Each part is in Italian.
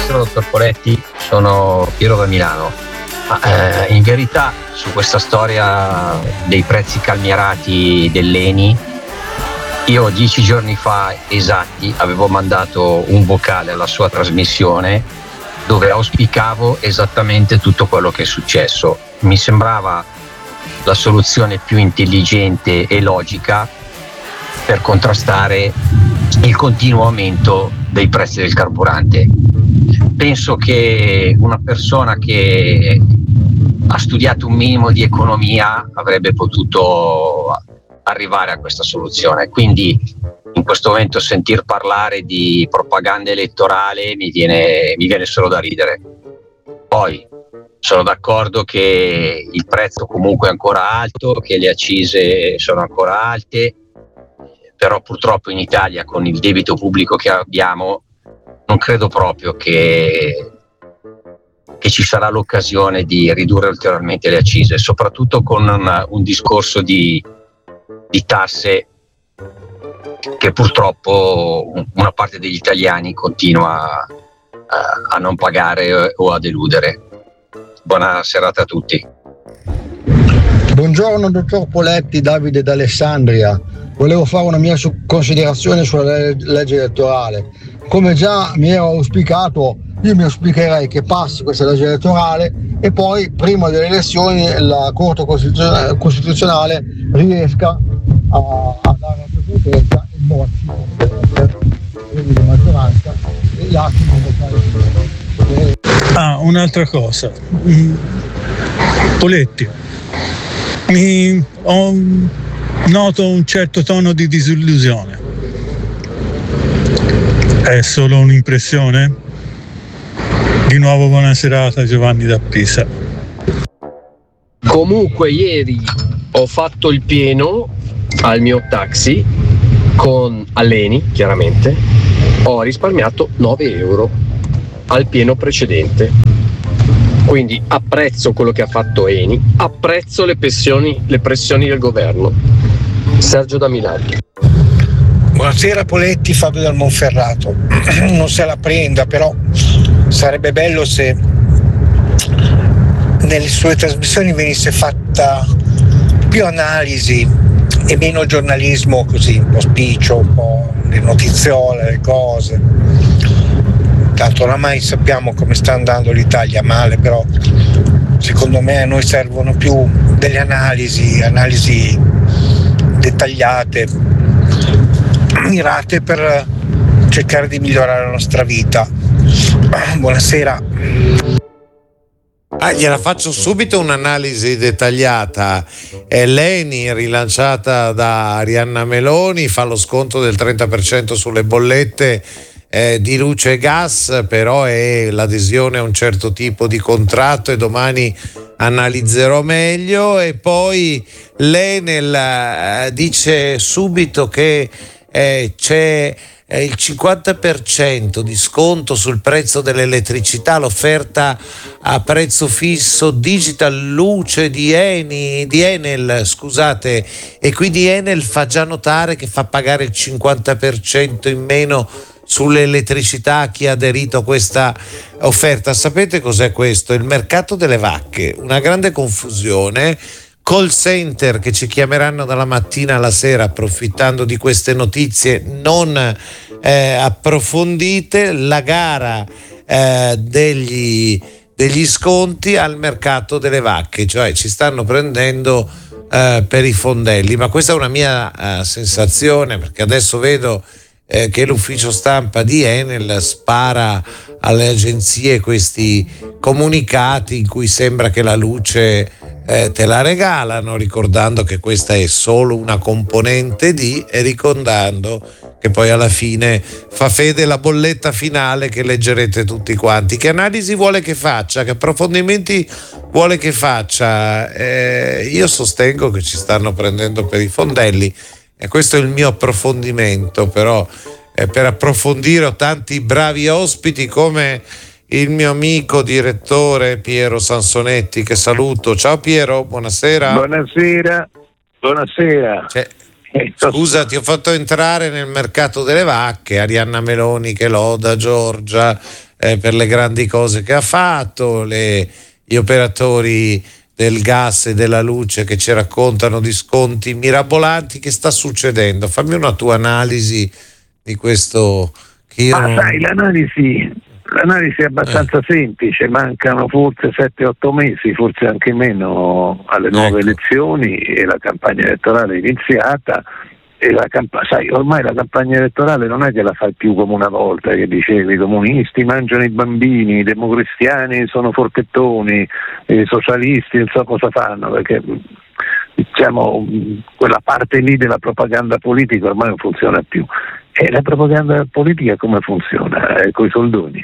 Buonasera dottor Poletti, sono Piero da Milano. In verità su questa storia dei prezzi calmierati dell'Eni, io 10 giorni fa esatti avevo mandato un vocale alla sua trasmissione dove auspicavo esattamente tutto quello che è successo. Mi sembrava la soluzione più intelligente e logica per contrastare il continuo aumento dei prezzi del carburante. Penso che una persona che ha studiato un minimo di economia avrebbe potuto arrivare a questa soluzione. Quindi in questo momento sentir parlare di propaganda elettorale mi viene solo da ridere. Poi sono d'accordo che il prezzo comunque è ancora alto, che le accise sono ancora alte, però purtroppo in Italia con il debito pubblico che abbiamo non credo proprio che ci sarà l'occasione di ridurre ulteriormente le accise, soprattutto con un discorso di tasse che purtroppo una parte degli italiani continua a non pagare o a deludere. Buona serata a tutti. Buongiorno dottor Poletti, Davide d'Alessandria. Volevo fare una mia considerazione sulla legge elettorale. Come già mi ero auspicato, io mi auspicherei che passi questa legge elettorale e poi prima delle elezioni la Corte Costituzionale riesca a dare a Presidente il bocci di maggioranza e lasciano votare. Un'altra cosa. Poletti, noto un certo tono di disillusione. È solo un'impressione? Di nuovo buona serata, Giovanni da Pisa. Comunque ieri ho fatto il pieno al mio taxi con Alleni, chiaramente. Ho risparmiato 9 euro al pieno precedente. Quindi apprezzo quello che ha fatto Eni, apprezzo le pressioni del governo. Sergio da Milano. Buonasera Poletti, Fabio dal Monferrato. Non se la prenda, però sarebbe bello se nelle sue trasmissioni venisse fatta più analisi e meno giornalismo così, un po' spiccio, un po' le notiziole, le cose. Tanto oramai sappiamo come sta andando l'Italia, male, però secondo me a noi servono più delle analisi dettagliate, mirate per cercare di migliorare la nostra vita. Buonasera. Gliela faccio subito un'analisi dettagliata. L'Eni, rilanciata da Arianna Meloni, fa lo sconto del 30% sulle bollette di luce e gas, però è l'adesione a un certo tipo di contratto e domani analizzerò meglio. E poi l'Enel dice subito che c'è il 50% di sconto sul prezzo dell'elettricità, l'offerta a prezzo fisso digital luce di Enel, scusate, e quindi Enel fa già notare che fa pagare il 50% in meno sull'elettricità a chi ha aderito a questa offerta. Sapete cos'è questo? Il mercato delle vacche, una grande confusione, call center che ci chiameranno dalla mattina alla sera approfittando di queste notizie non approfondite, la gara degli sconti al mercato delle vacche, cioè ci stanno prendendo per i fondelli, ma questa è una mia sensazione, perché adesso vedo che l'ufficio stampa di Enel spara alle agenzie questi comunicati in cui sembra che la luce te la regalano, ricordando che questa è solo una componente e ricordando che poi alla fine fa fede la bolletta finale che leggerete tutti quanti. Che analisi vuole che faccia? Che approfondimenti vuole che faccia? Io sostengo che ci stanno prendendo per i fondelli e questo è il mio approfondimento, però per approfondire ho tanti bravi ospiti come il mio amico direttore Piero Sansonetti, che saluto. Ciao Piero, buonasera. Buonasera. Scusa, ti ho fatto entrare nel mercato delle vacche, Arianna Meloni che loda Giorgia, per le grandi cose che ha fatto, gli operatori del gas e della luce che ci raccontano di sconti mirabolanti. Che sta succedendo? Fammi una tua analisi di questo. Sai, l'analisi è abbastanza semplice, mancano forse 7-8 mesi, forse anche meno, alle nuove elezioni, e la campagna elettorale è iniziata. E sai, ormai la campagna elettorale non è che la fai più come una volta, che dicevi i comunisti mangiano i bambini, i democristiani sono forchettoni, i socialisti non so cosa fanno, perché diciamo quella parte lì della propaganda politica ormai non funziona più. E la propaganda politica come funziona? Con i soldoni,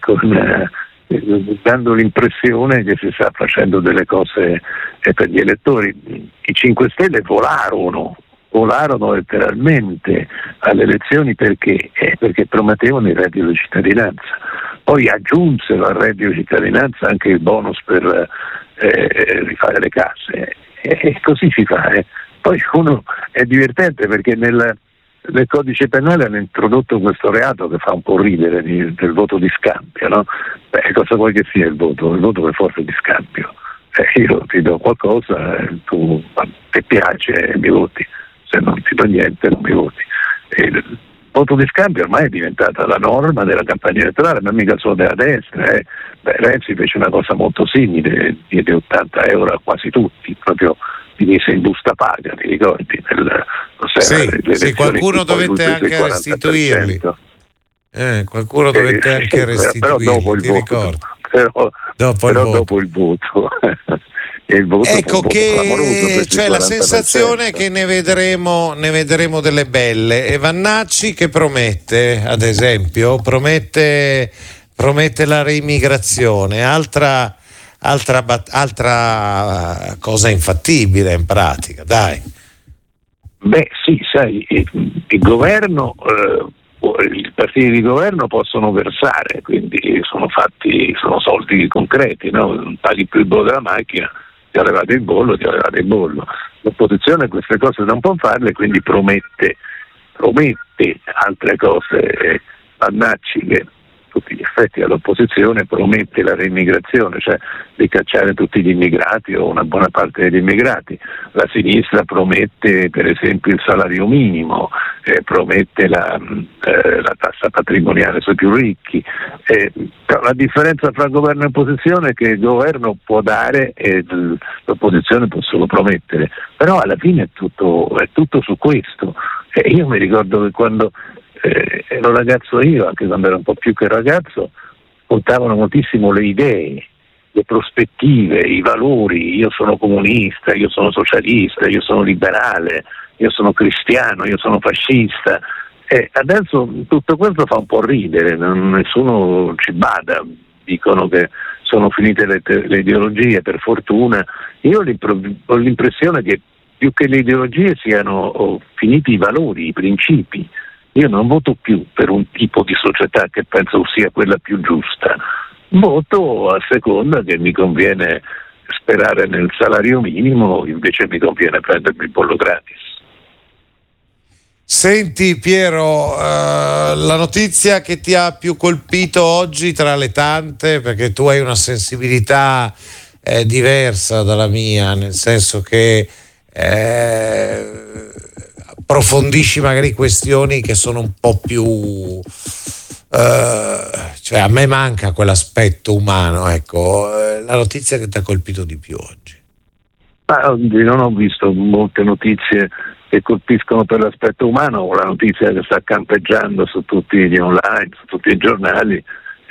dando l'impressione che si sta facendo delle cose per gli elettori. I 5 Stelle volarono letteralmente alle elezioni perché promettevano il reddito di cittadinanza, poi aggiunsero al reddito di cittadinanza anche il bonus per rifare le case, e così si fa. Poi uno è divertente perché nel codice penale hanno introdotto questo reato che fa un po' ridere, del voto di scambio, no? Cosa vuoi che sia il voto? Il voto per forza di scambio. Io ti do qualcosa, tu ti piace mi voti, se non ti do niente non mi voti. Il voto di scambio ormai è diventata la norma della campagna elettorale, ma mica solo della destra. Renzi fece una cosa molto simile, diede 80 euro a quasi tutti, proprio di mise in busta paga, ti ricordi? Sì, qualcuno dovette anche restituirli. Qualcuno dovette anche restituirli, però dopo il voto. Dopo il voto. Il voto ecco che c'è la sensazione che ne vedremo delle belle. E Vannacci che promette, ad esempio, promette la reimmigrazione, altra cosa infattibile in pratica, dai. Sì, sai, il governo, i partiti di governo possono versare, quindi sono soldi concreti, no? Non paghi più il bollo della macchina, ti ha levato il bollo. L'opposizione queste cose non può farle, quindi promette altre cose. Vannacci, che tutti gli effetti all'opposizione, promette la reimmigrazione, cioè di cacciare tutti gli immigrati o una buona parte degli immigrati. La sinistra promette per esempio il salario minimo, promette la tassa patrimoniale sui più ricchi. La differenza tra governo e opposizione è che il governo può dare e l'opposizione può solo promettere, però alla fine è tutto su questo. Io mi ricordo che quando ero ragazzo, io anche quando ero un po' più che ragazzo, contavano moltissimo le idee, le prospettive, i valori. Io sono comunista, io sono socialista, io sono liberale, io sono cristiano, io sono fascista. Adesso tutto questo fa un po' ridere, nessuno ci bada, dicono che sono finite le ideologie, per fortuna. Io ho l'impressione che più che le ideologie siano finiti i valori, i principi. Io non voto più per un tipo di società che penso sia quella più giusta, voto a seconda che mi conviene sperare nel salario minimo, invece mi conviene prendermi il bollo gratis. Senti Piero, la notizia che ti ha più colpito oggi tra le tante, perché tu hai una sensibilità diversa dalla mia, nel senso che approfondisci magari questioni che sono un po' più cioè a me manca quell'aspetto umano, ecco. La notizia che ti ha colpito di più oggi? Oggi non ho visto molte notizie che colpiscono per l'aspetto umano. La notizia che sta campeggiando su tutti gli online, su tutti i giornali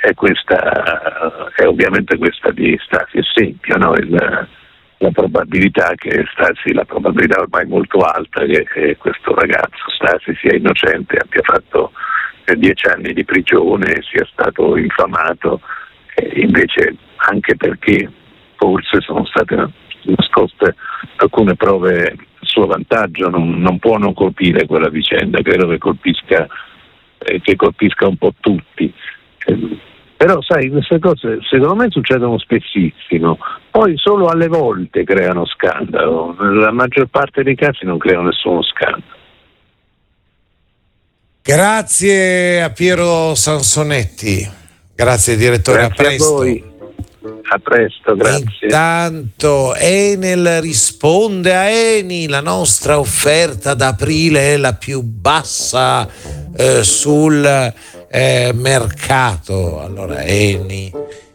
è ovviamente questa di Stasi e Sempiò, no? La probabilità ormai molto alta che questo ragazzo Stasi sia innocente, abbia fatto 10 anni di prigione, sia stato infamato, invece anche perché forse sono state nascoste alcune prove a suo vantaggio, non può non colpire quella vicenda. Credo che colpisca un po' tutti. Però sai, queste cose secondo me succedono spessissimo, poi solo alle volte creano scandalo, nella maggior parte dei casi non creano nessuno scandalo. Grazie a Piero Sansonetti. Grazie direttore, Grazie a presto. a voi. A presto, grazie. Intanto Enel risponde a Eni: la nostra offerta d'aprile è la più bassa sul mercato. Allora Eni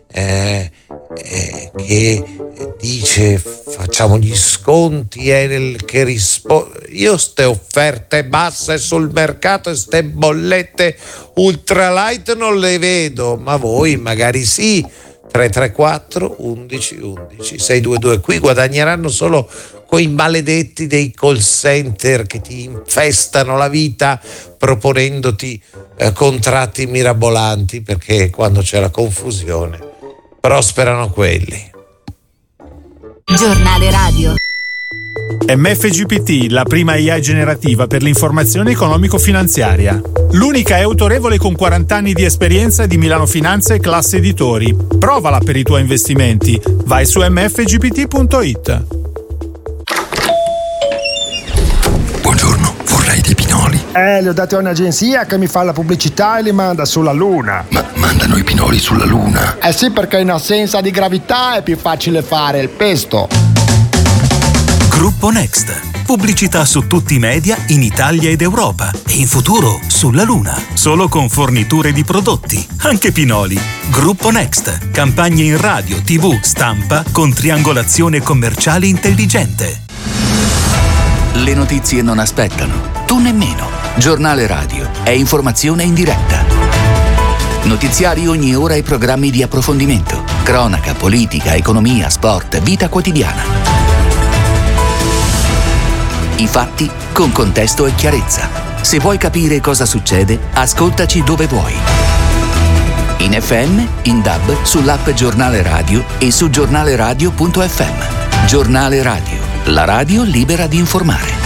che dice facciamo gli sconti, Enel che risponde: io ste offerte basse sul mercato e ste bollette ultralight non le vedo, ma voi magari sì. 334 11 11 622. Qui guadagneranno solo quei maledetti dei call center che ti infestano la vita proponendoti contratti mirabolanti, perché quando c'è la confusione prosperano quelli. Giornale radio. MFGPT, la prima AI generativa per l'informazione economico-finanziaria. L'unica è autorevole con 40 anni di esperienza di Milano Finanza e Classe Editori. Provala per i tuoi investimenti. Vai su mfgpt.it. Buongiorno, vorrei dei pinoli. Li ho dati a un'agenzia che mi fa la pubblicità e li manda sulla Luna. Ma mandano i pinoli sulla Luna? Eh sì, perché in assenza di gravità è più facile fare il pesto. Gruppo Next. Pubblicità su tutti i media in Italia ed Europa e in futuro sulla Luna. Solo con forniture di prodotti, anche pinoli. Gruppo Next. Campagne in radio, TV, stampa con triangolazione commerciale intelligente. Le notizie non aspettano, tu nemmeno. Giornale radio è informazione in diretta. Notiziari ogni ora e programmi di approfondimento. Cronaca, politica, economia, sport, vita quotidiana. I fatti con contesto e chiarezza. Se vuoi capire cosa succede, ascoltaci dove vuoi. In FM, in DAB, sull'app Giornale Radio e su giornaleradio.fm. Giornale Radio, la radio libera di informare.